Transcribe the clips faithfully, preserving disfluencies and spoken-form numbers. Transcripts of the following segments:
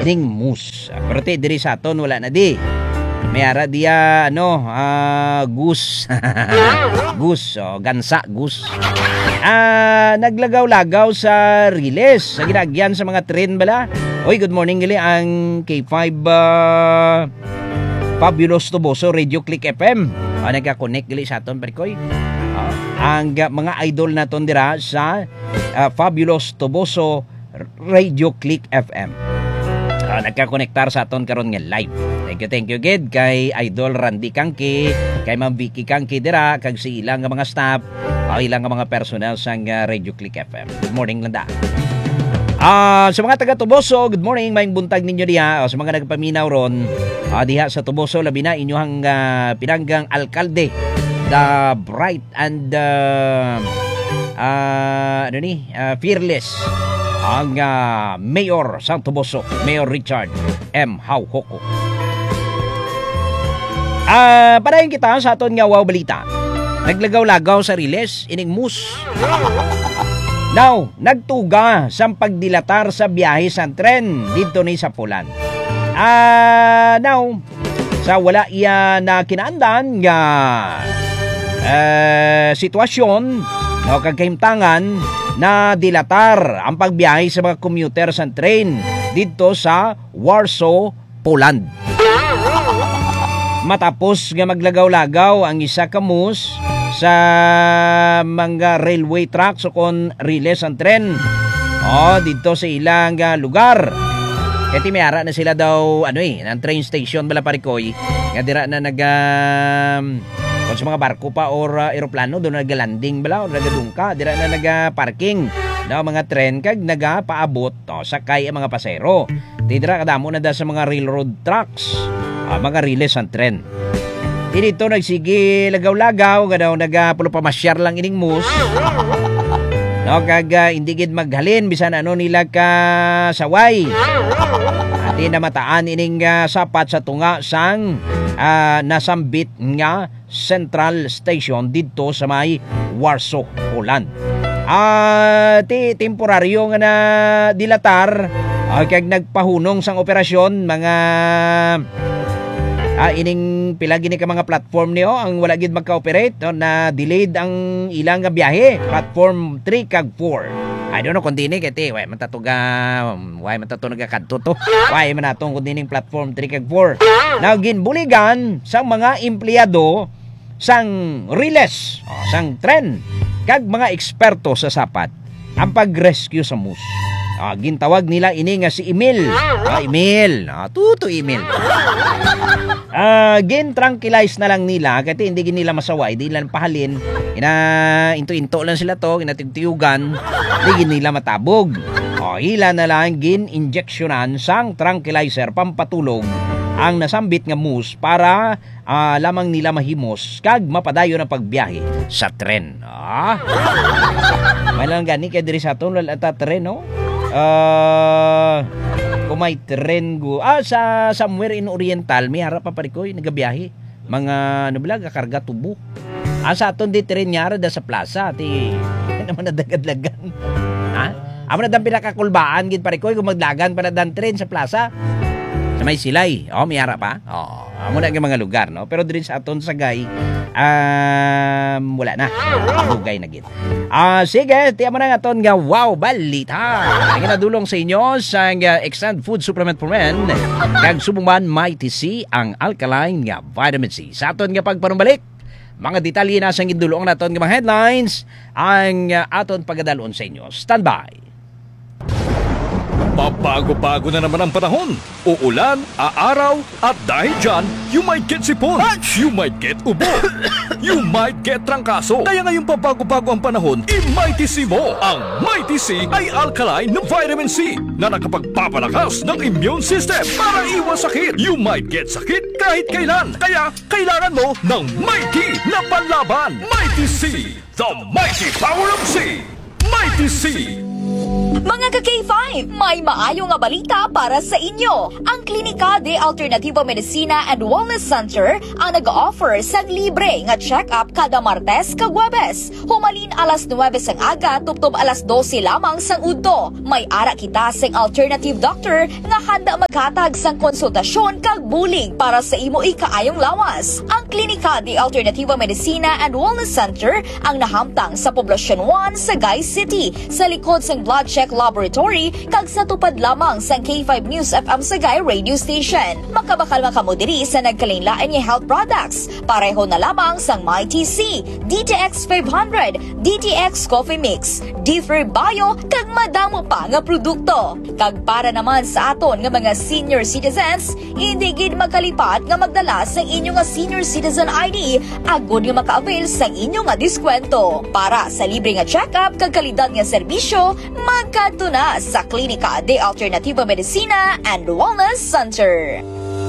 ning moose. Pero te diri sa aton wala na di. Mayara dia ano, uh, goose. Goose, oh, gansa, goose. Ah, uh, naglagaw-lagaw sa Riles, sa ginagyan sa mga train bala. Oy, good morning gali ang K five uh, Fabulous Toboso Radio Click F M. Ah, nagka-connect gali sa aton parikoy. Uh, ang uh, mga idol naton dira sa uh, Fabulous Toboso Radio Click F M. Uh, nagka-connectar sa aton karon nga live. Thank you, thank you gid kay Idol Randy Kangki, kay Ma'am Vicky Kangki dira, kag si ilang nga mga staff, o ilang nga mga personnel sang uh, Radio Click F M. Good morning landa. Ah, uh, sa mga taga Toboso, good morning, maayong buntag ninyo diha. O sa mga nagpaminaw ron, uh, diha sa Toboso labi na inyohang uh, pinanggang alkalde, the bright and uh, uh, ano ni, uh, fearless ang uh, Mayor sang Toboso, Mayor Richard M. Hauhoko. Ah, uh, padayon kita sa aton nga wow balita. Naglagaw-lagaw sa Riles ining moose. Now, nagtuga sa pagdilatar sa biyahe sa tren dito ni sa Pulan. Ah, uh, now sa wala iya na kinaandan nga uh, sitwasyon no kagkahimtangan na dilatar ang pagbiyahe sa mga commuter sa train dito sa Warsaw, Poland. Matapos nga maglagaw-lagaw ang isa ka moose sa mga railway tracks o kon riles ang tren. O, dito sa ilang uh, lugar. Kaya mayara na sila daw, ano eh, ng train station bala parikoy. Nga dira na nag, uh, kung sa mga barko pa or uh, aeroplano, doon nag-landing bala o nagadungka. Dira na nag-parking daw mga tren kag nag-paabot o sakay ang mga pasero. Dira kadamo na da sa mga railroad tracks. Uh, mga riles ang tren. Dito nagsige lagaw-lagaw nga daw nagapulo pamasyar lang ining moose. No kag uh, hindi gid maghalin bisan ano nila ka saway. Ati na mataan ining uh, sapat sa tunga sang uh, nasambit nga Central Station dito sa may Warsaw, Poland. Ah, uh, ti temporaryo nga na dilatar uh, kag nagpahunong sang operasyon mga Ah, ining pila gini ka mga platform niyo ang wala gid magka-operate no, na delayed ang ilang nga biyahe, platform three kag four. I don't know kung dini kay way man tatuga way man tatuga kadto to. Way man natong kung dining platform three kag four. Now ginbuligan sang mga empleyado sang riles, oh, sang tren kag mga eksperto sa sapat ang pag-rescue sa moose. Ah, gintawag nila ini nga si Emil. Ah, Emil. Ah, tuto Emil. Ah, gin-tranquilize na lang nila kasi hindi nila masaway, di nila pahalin. Ina into-into lang sila to, inatigtiyugan, di nila matabog. O, hila na lang gin-injectionan sang tranquilizer pampatulog ang nasambit nga moose para uh, lamang nila mahimos kag mapadayon ang pagbiyahe sa tren. Ah. May lang gani kay diri sa aton lalata tren no. Uh, kung may tren go ah sa somewhere in Oriental may harap pa parikoy nagabiyahe mga ano bilang kakarga tubo ah sa aton di tren nyara da sa plaza ti naman nadagad-lagan ha amo na dan pinakakulbaan gid parikoy kung magdagan pa na dan tren sa plaza sa may silay oh may harap pa oh amo na mga lugar no pero diri sa aton sagay um wala na dugay na gid. Ah, sige, tiyan mo na nga ton nga wow balita. Ang ginadulong sa inyo sa uh, Extend Food Supplement for Men kag subuman Mighty C ang alkaline nga vitamin C. Sa aton nga pagpanumbalik, mga detalye na sa gidulong naton nga mga headlines ang uh, aton pagadalon sa inyo. Standby. Pabago-bago na naman ang panahon. Uulan, aaraw, at dahil dyan, you might get sipon, you might get ubo, you might get trangkaso. Kaya ngayong pabago-bago ang panahon, i-Mighty C mo. Ang Mighty C ay alkaline na vitamin C na nakapagpapalakas ng immune system para iwas sakit. You might get sakit kahit kailan. Kaya kailangan mo ng Mighty na panlaban. Mighty C, the mighty power of C. Mighty C. Mga ka-K five, may maayo nga balita para sa inyo. Ang Klinika de Alternativo Medicina and Wellness Center ang nag-offer sa libre nga check-up kada Martes kag Huwebes. Humalin alas nuwebe sang aga tubtob alas dose lamang sang udto. May ara kita sang alternative doctor nga handa maghatag sang konsultasyon kag bulig para sa imo ikaayong lawas. Ang Klinika de Alternativo Medicina and Wellness Center ang nahamtang sa Poblacion one, Sagay City, sa likod sang Blood Check Laboratory kag sa tupad lamang sang K five News F M Sagay radio station. Makabakal makamo diri sa nagkalain-lain nga health products. Pareho na lamang sang MyTC, D T X five hundred, D T X Coffee Mix, D three Bio kag madamo pa nga produkto. Kag para naman sa aton nga mga senior citizens, hindi gid magkalipat nga magdala sang inyo nga senior citizen I D agud nga maka-avail sang inyo nga diskwento. Para sa libre nga check-up kag kalidad nga serbisyo, magkadto na sa Klinika de Alternativo Medicina and Wellness Center.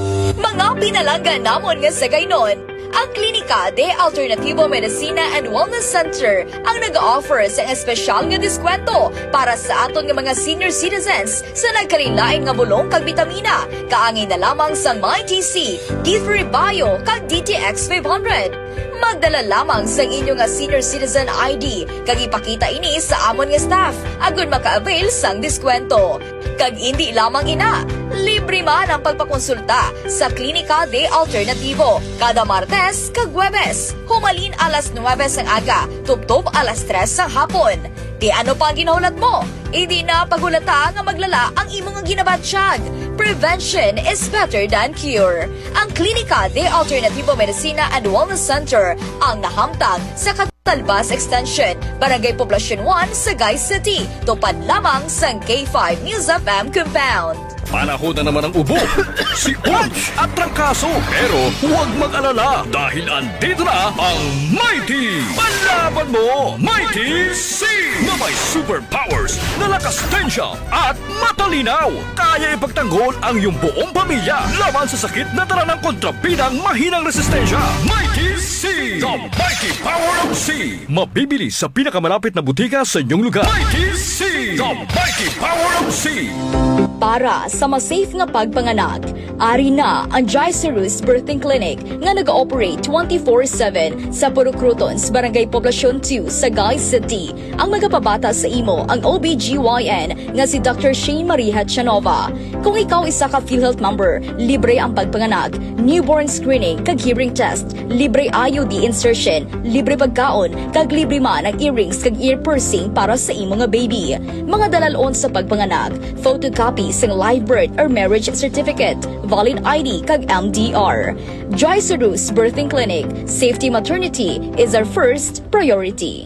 Mga pinalanggan namon nga sa gaynon, ang Klinika de Alternativo Medicina and Wellness Center ang nag-offer sa espesyal nga diskwento para sa aton nga mga senior citizens sa nagkalilain nga bulong kag bitamina. Kaangin na lamang sa MyTC, D three Bio kag D T X five hundred. Magdala lamang sa inyo nga senior citizen I D kag ipakita ini sa amon nga staff agud maka-avail sang diskwento. Kag hindi lamang ina, libre man ang pagpakonsulta sa Klinika de Alternativo kada Martes kag Huwebes. Humalin alas nuwebe sang aga, tubtob alas tres sang hapon. Di ano pa ginahulat mo? Hindi na pagulata nga maglala ang imong nga ginabatsyag. Prevention is better than cure. Ang Klinika de Alternativo Medicina and Wellness Center ang nahamtang sa Talbas Extension, Barangay Poblacion one, Sagay City. Tupad lamang sa K five News F M Compound. Panahon na naman ang ubo, si Unch at Trangkaso. Pero huwag mag-alala dahil andito na ang Mighty! Palaban mo, Mighty C! Na may superpowers na lakas tensya at matalinaw. Kaya ipagtanggol ang iyong buong pamilya laban sa sakit na dala ng kontrabidang mahinang resistensya. Mighty C! The Mighty Power of C! Mabibili sa pinakamalapit na butika sa inyong lugar. Mighty C! The Mighty Power of C! Para sa mas safe nga pagpanganak, ari na ang Jaicerus Birthing Clinic nga nag-ooperate twenty-four seven sa Purukrutons, Barangay Poblacion two, Sagay City. Ang magapabata sa imo ang O B G Y N nga si Doctor Shane Maria Chanova. Kung ikaw isa ka PhilHealth member, libre ang pagpanganak, newborn screening kag hearing test, libre I U D insertion, libre pagkaon, kag libre man ang earrings kag ear piercing para sa imo nga baby. Mga dalalon sa pagpanganak, photocopy sang live birth or marriage certificate, valid I D kag M D R. Jaicerus Birthing Clinic, safety maternity is our first priority.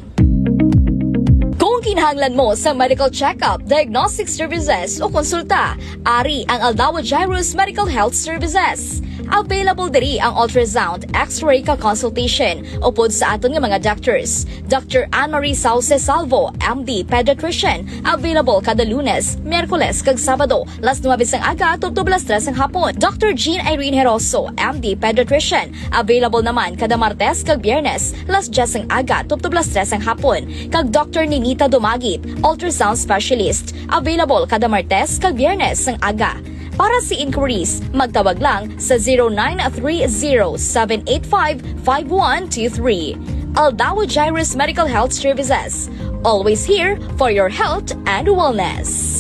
Kung kinahanglan mo sa medical check-up, diagnostic services o konsulta, ari ang Aldao Jairus Medical Health Services. Available diri ang ultrasound, x-ray ka consultation upod sa aton nga mga doctors. Doctor Anne-Marie Sauce Salvo, M D, Pediatrician, available kada Lunes, Miyerkules kag Sabado, las nuwebe sang aga tubtob las tres sang hapon. Doctor Jean Irene Heroso, M D, Pediatrician, available naman kada Martes kag Biyernes, las diyes sang aga tubtob las tres sang hapon. Kag Doctor Ninita Dumagit, ultrasound specialist, available kada Martes kag Biyernes sang aga. Para sa inquiries, magtawag lang sa zero nine three zero, seven eight five, five one two three. Aldao Jairus Medical Health Services. Always here for your health and wellness.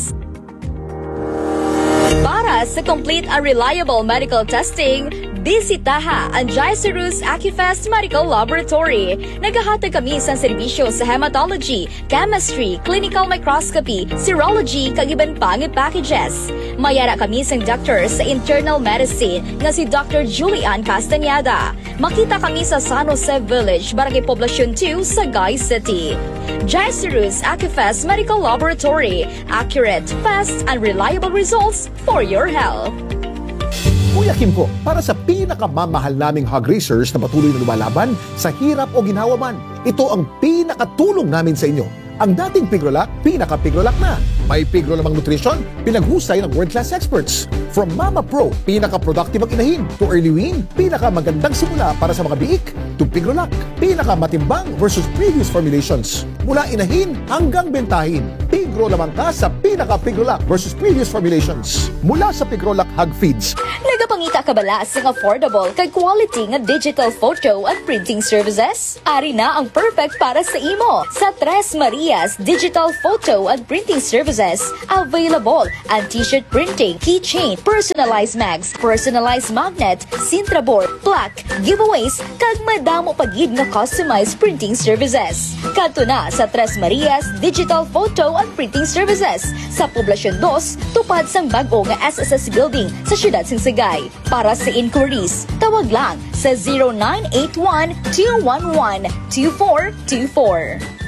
Para sa complete and reliable medical testing, bisitaha ang Jaicerus Acufest Medical Laboratory. Naghahatag kami sa serbisyo sa hematology, chemistry, clinical microscopy, serology, kag iban pang packages. Mayara kami sa doctor sa internal medicine nga si Doctor Julian Castañeda. Makita kami sa San Jose Village, Barangay Poblacion two, Sagay City. Jaicerus Acufest Medical Laboratory. Accurate, fast, and reliable results for your health. Kuya Kim ko, para sa pinakamamahal naming hog racers na patuloy na lumalaban sa hirap o ginhawa man, ito ang pinakatulong namin sa inyo. Ang dating Pigrolac, pinaka-Pigrolac na. May Pigro lamang nutrition, pinaghusay ng world-class experts. From Mama Pro, pinaka-productive ang inahin, to Early Wean, pinaka-magandang simula para sa mga biik, to Pigrolac, pinaka-matimbang versus previous formulations. Mula inahin hanggang bentahin, Pigro lamang ka sa pinaka-Pigrolac versus previous formulations. Mula sa Pigrolac Hug Feeds, Nagapangita ka bala sa affordable kay quality nga digital photo at printing services? Ari na ang perfect para sa imo sa Tres Marias Digital Photo and Printing Services. Available ang t-shirt printing, keychain, personalized mags, personalized magnet, Sintra board, plaque, giveaways, kag madamo pagid nga customized printing services. Kadto na sa Tres Marias Digital Photo and Printing Services sa Poblasyon two, tupad sang bag-o nga S S S Building sa siyudad sing Sagay. Para sa inquiries, tawag lang sa zero nine eight one, two one one, two four two four.